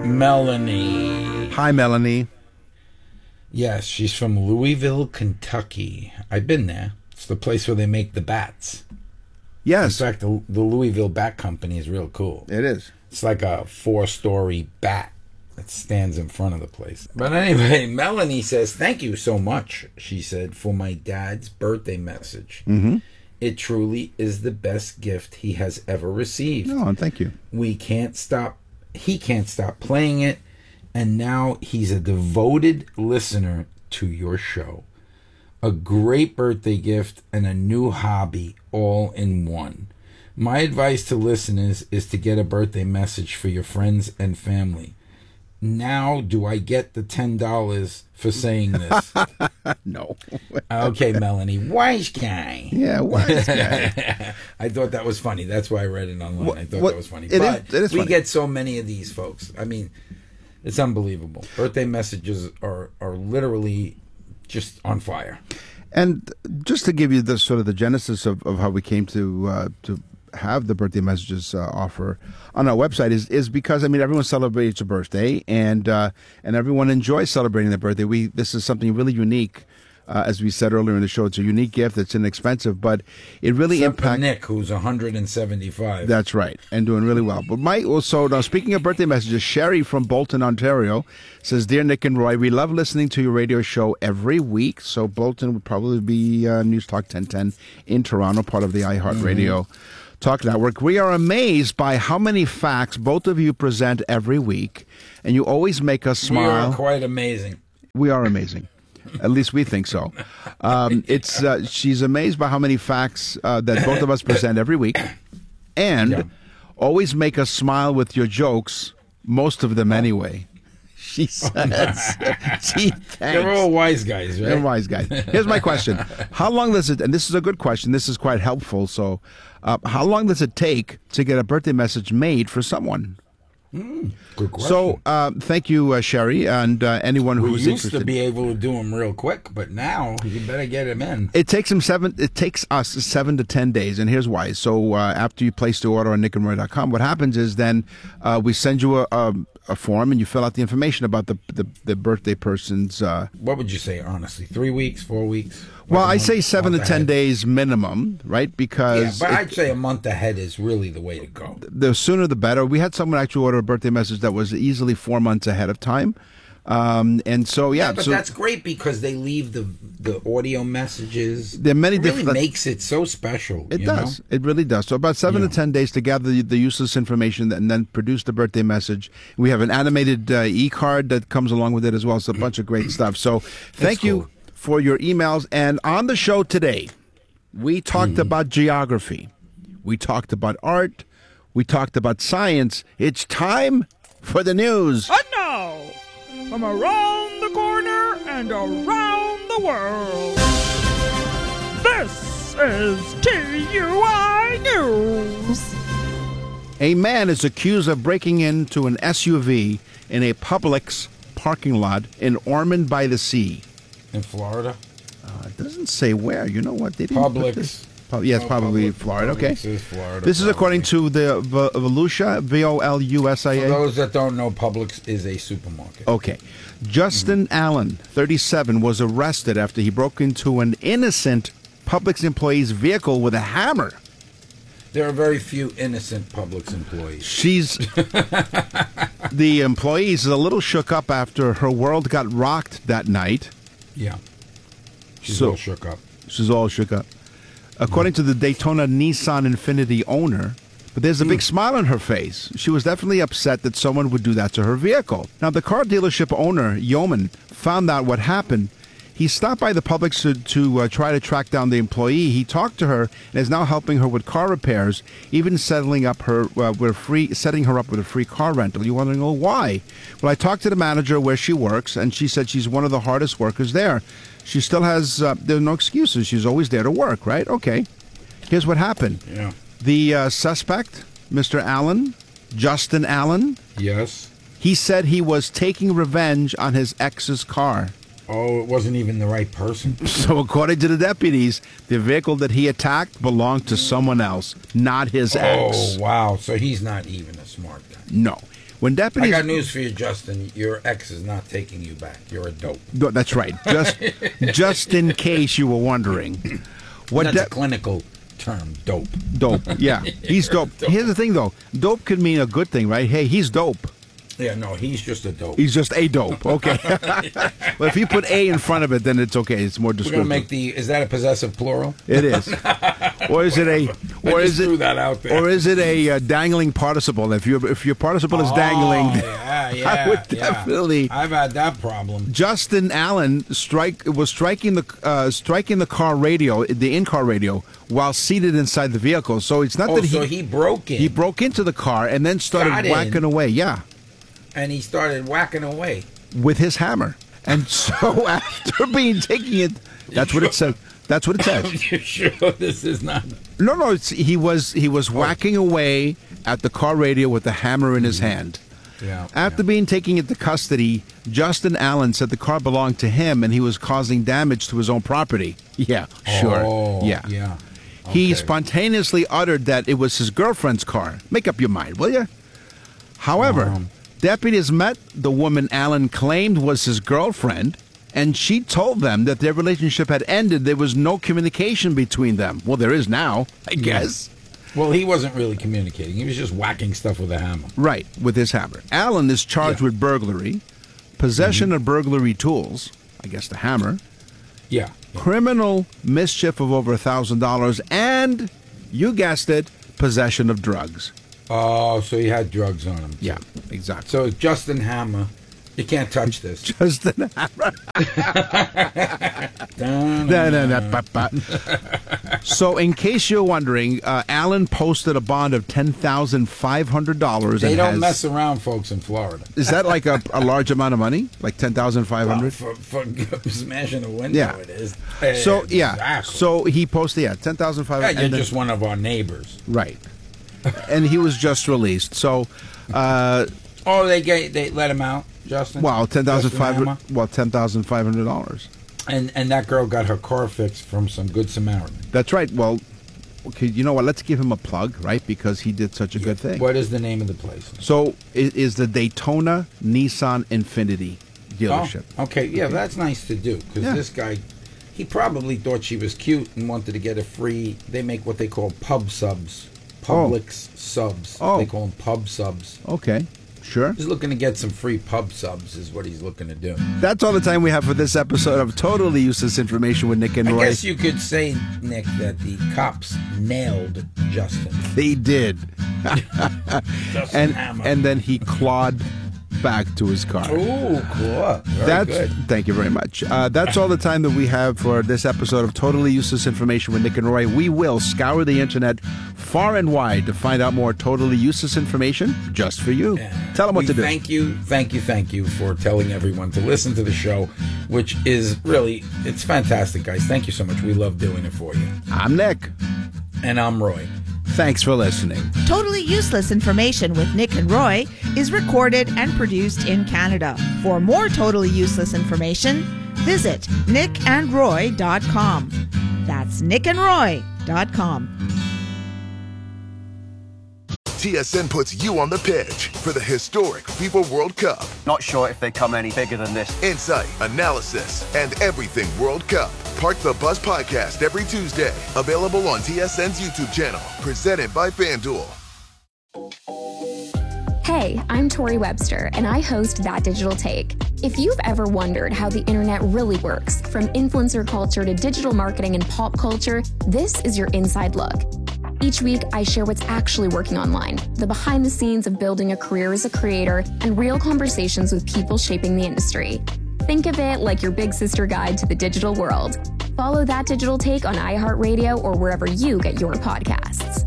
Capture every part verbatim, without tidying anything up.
Melanie. Hi, Melanie. Yes, she's from Louisville, Kentucky. I've been there. It's the place where they make the bats. Yes. In fact, the, the Louisville Bat Company is real cool. It is. It's like a four-story bat that stands in front of the place. But anyway, Melanie says, thank you so much, she said, for my dad's birthday message. Mm-hmm. It truly is the best gift he has ever received. Oh, thank you. We can't stop. He can't stop playing it. And now he's a devoted listener to your show. A great birthday gift and a new hobby all in one. My advice to listeners is to get a birthday message for your friends and family. Now, do I get the ten dollars for saying this? No. Okay, Melanie. Wise guy. Yeah, wise guy. I thought that was funny. That's why I read it online. What, I thought what, that was funny. It but is, it is we funny. get so many of these folks. I mean, it's unbelievable. Birthday messages are, are literally just on fire. And just to give you the sort of the genesis of, of how we came to uh, to have the birthday messages uh, offer on our website is is because I mean everyone celebrates a birthday and uh, and everyone enjoys celebrating their birthday. We this is something really unique. Uh, as we said earlier in the show, it's a unique gift. It's inexpensive, but it really impacts Nick, who's one hundred seventy-five. That's right, and doing really well. But Mike, also now speaking of birthday messages, Sherry from Bolton, Ontario, says, "Dear Nick and Roy, we love listening to your radio show every week." So Bolton would probably be uh, News Talk ten ten in Toronto, part of the iHeartRadio mm-hmm. Talk Network. We are amazed by how many facts both of you present every week, and you always make us smile. We are quite amazing. We are amazing. At least we think so. Um, it's uh, she's amazed by how many facts uh, that both of us present every week, and yeah. always make us smile with your jokes. Most of them, anyway. She says. Gee, They're all wise guys, right? They're wise guys. Here's my question: how long does it? And this is a good question. This is quite helpful. So, uh, how long does it take to get a birthday message made for someone? Mm, good question. So, uh, thank you, uh, Sherry, and uh, anyone we who's used interested. to be able to do them real quick, but now you better get them in. It takes them seven. It takes us seven to ten days, and here's why. So, uh, after you place the order on nick and roy dot com, what happens is then uh, we send you a, a, a form, and you fill out the information about the the, the birthday person's. Uh, what would you say, honestly? Three weeks, four weeks? Well, I say seven to ten days minimum, right? Because yeah, but it, I'd say a month ahead is really the way to go. The sooner the better. We had someone actually order a birthday message that was easily four months ahead of time, um, and so yeah. yeah but so, that's great because they leave the the audio messages. There are many it really different. makes it so special. It you does. know? It really does. So about seven yeah. to ten days to gather the, the useless information and then produce the birthday message. We have an animated uh, e-card that comes along with it as well. It's a bunch of great stuff. So thank you. Cool. For your emails. And on the show today, we talked mm. about geography. We talked about art. We talked about science. It's time for the news. And now, from around the corner and around the world, this is T U I News. A man is accused of breaking into an S U V in a Publix parking lot in Ormond by the Sea. In Florida? Uh, it doesn't say where. You know what? They didn't Publix. Put this. Pub- yes, oh, probably Publix. Florida. Okay. Publix is Florida, this is probably. according to the v- Volusia, V O L U S I A. For those that don't know, Publix is a supermarket. Okay. Justin mm-hmm. Allen, thirty-seven, was arrested after he broke into an innocent Publix employee's vehicle with a hammer. There are very few innocent Publix employees. She's... the employee is a little shook up after her world got rocked that night. Yeah. She's so, all shook up. She's all shook up. According mm. to the Daytona Nissan Infiniti owner, but there's a big mm. smile on her face. She was definitely upset that someone would do that to her vehicle. Now, the car dealership owner, Yeoman, found out what happened. He stopped by the Publix to, to uh, try to track down the employee. He talked to her and is now helping her with car repairs, even settling up her uh, with a free, setting her up with a free car rental. You're wondering, oh, why? Well, I talked to the manager where she works, and she said she's one of the hardest workers there. She still has, uh, there are no excuses. She's always there to work, right? Okay. Here's what happened. Yeah. The uh, suspect, Mister Allen, Justin Allen. Yes. He said he was taking revenge on his ex's car. Oh, it wasn't even the right person. So according to the deputies, the vehicle that he attacked belonged to someone else, not his oh, ex. Oh, wow. So he's not even a smart guy. No. When I deputies... got news for you, Justin. Your ex is not taking you back. You're a dope. No, that's right. Just, just in case you were wondering. What That's de- a clinical term, dope. Dope. Yeah, he's dope. Dope. Here's the thing, though. Dope could mean a good thing, right? Hey, he's dope. Yeah, no, he's just a dope. He's just a dope. Okay. Well, if you put a in front of it, then it's okay. It's more We're descriptive. gonna make the. Is that a possessive plural? It is. Or is it a? Or I is just it? threw that out there. Or is it a uh, dangling participle? If your if your participle is dangling, Oh, yeah, yeah, I would yeah. definitely. I've had that problem. Justin Allen strike was striking the uh, striking the car radio, the in-car radio, while seated inside the vehicle. So it's not Oh, that he so he broke in. he broke into the car and then started Got in. whacking away. Yeah. and he started whacking away. With his hammer. And so after being taking it, that's what it said. That's what it says. You're sure this is not? No, no, it's, he was he was whacking away at the car radio with the hammer in his hand. Yeah. After yeah. being taken into custody, Justin Allen said the car belonged to him and he was causing damage to his own property. Yeah, sure. Oh, yeah. yeah. He Okay. spontaneously uttered that it was his girlfriend's car. Make up your mind, will you? However, Um. deputies met the woman Allen claimed was his girlfriend, and she told them that their relationship had ended. There was no communication between them. Well, there is now, I guess. Well, he wasn't really communicating. He was just whacking stuff with a hammer. Right, with his hammer. Allen is charged Yeah. with burglary, possession of burglary tools, I guess the hammer, Yeah. criminal mischief of over one thousand dollars, and, you guessed it, possession of drugs. Oh, so he had drugs on him. Yeah, exactly. So Justin Hammer, you can't touch this. Justin Hammer. Dun, No, no, no, ba, ba. So, in case you're wondering, uh, Allen posted a bond of ten thousand five hundred dollars. They and don't has, mess around, folks, in Florida. Is that like a, a large amount of money? Like ten thousand five hundred Well, for, for smashing a window, Yeah. it is. So, yeah. Exactly. So, he posted, yeah, ten thousand five Yeah, hundred you're dollars. just one of our neighbors. Right. And he was just released. So, uh, Oh, they get, they let him out, Justin? wow, ten thousand five Justin hundred. Hammer? Well, ten thousand five hundred dollars. And, and that girl got her car fixed from some good Samaritan. That's right. Well, okay, you know what? Let's give him a plug, right? Because he did such a good thing. What is the name of the place? So, it is the Daytona Nissan Infinity dealership. Oh, okay, yeah, that's nice to do because Yeah. this guy, he probably thought she was cute and wanted to get a free. They make what they call pub subs, Publix subs. Oh. They call them pub subs. Okay, sure. He's looking to get some free pub subs, is what he's looking to do. That's all the time we have for this episode of Totally Useless Information with Nick and I Roy. guess you could say, Nick, that the cops nailed Justin. They did. Justin And Hammer. and then he clawed back to his car. Ooh, cool. Very That's good. thank you very much. Uh, that's all the time that we have for this episode of Totally Useless Information with Nick and Roy. We will scour the internet far and wide to find out more totally useless information just for you. Tell them what We to do. Thank you, thank you, thank you for telling everyone to listen to the show, which is really, it's fantastic, guys. Thank you so much. We love doing it for you. I'm Nick. And I'm Roy. Thanks for listening. Totally Useless Information with Nick and Roy is recorded and produced in Canada. For more totally useless information, visit nick and roy dot com. That's nick and roy dot com. T S N puts you on the pitch for the historic FIFA World Cup. Not sure if they come any bigger than this. Insight, analysis, and everything World Cup. Park the Bus Podcast every Tuesday. Available on T S N's YouTube channel. Presented by FanDuel. Hey, I'm Tori Webster, and I host That Digital Take. If you've ever wondered how the internet really works, from influencer culture to digital marketing and pop culture, this is your inside look. Each week, I share what's actually working online, the behind the scenes of building a career as a creator, and real conversations with people shaping the industry. Think of it like your big sister guide to the digital world. Follow That Digital Take on iHeartRadio or wherever you get your podcasts.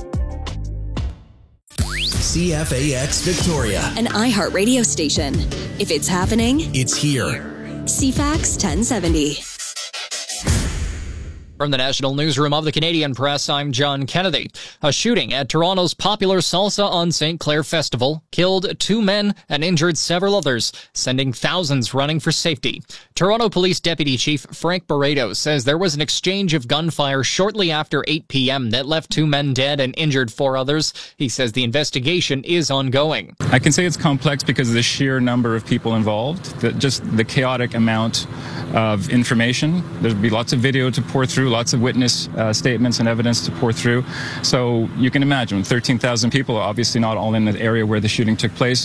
C F A X Victoria, an iHeart radio station. If it's happening, it's here. C FAX ten seventy. From the National Newsroom of the Canadian Press, I'm John Kennedy. A shooting at Toronto's popular Salsa on Saint Clair Festival killed two men and injured several others, sending thousands running for safety. Toronto Police Deputy Chief Frank Barreto says there was an exchange of gunfire shortly after eight p.m. that left two men dead and injured four others. He says the investigation is ongoing. I can say it's complex because of the sheer number of people involved, the, just the chaotic amount of information. There'd be lots of video to pour through, lots of witness uh, statements and evidence to pour through. So you can imagine thirteen thousand people, obviously not all in the area where the shooting took place,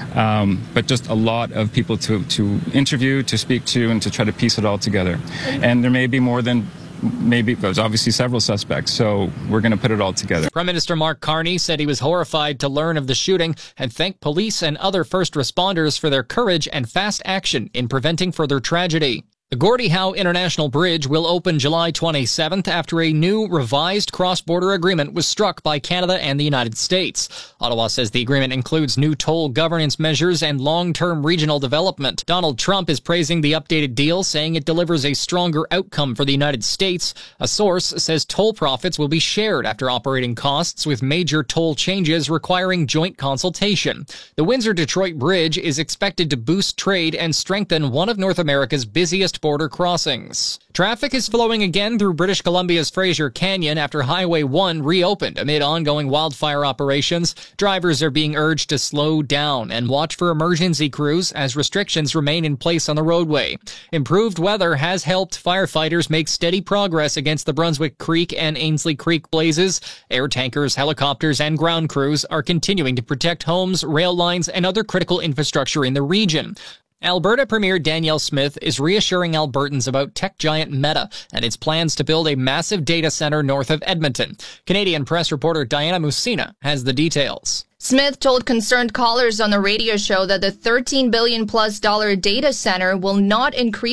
um, but just a lot of people to, to interview, to speak to, and to try to piece it all together. And there may be more than Maybe there's obviously several suspects, so we're going to put it all together. Prime Minister Mark Carney said he was horrified to learn of the shooting and thanked police and other first responders for their courage and fast action in preventing further tragedy. The Gordie Howe International Bridge will open July twenty-seventh after a new revised cross-border agreement was struck by Canada and the United States. Ottawa says the agreement includes new toll governance measures and long-term regional development. Donald Trump is praising the updated deal, saying it delivers a stronger outcome for the United States. A source says toll profits will be shared after operating costs, with major toll changes requiring joint consultation. The Windsor-Detroit Bridge is expected to boost trade and strengthen one of North America's busiest border crossings. Traffic is flowing again through British Columbia's Fraser Canyon after Highway one reopened amid ongoing wildfire operations. Drivers are being urged to slow down and watch for emergency crews as restrictions remain in place on the roadway. Improved weather has helped firefighters make steady progress against the Brunswick Creek and Ainsley Creek blazes. Air tankers, helicopters, and ground crews are continuing to protect homes, rail lines, and other critical infrastructure in the region. Alberta Premier Danielle Smith is reassuring Albertans about tech giant Meta and its plans to build a massive data center north of Edmonton. Canadian press reporter Diana Musina has the details. Smith told concerned callers on the radio show that the thirteen billion dollars plus dollar data center will not increase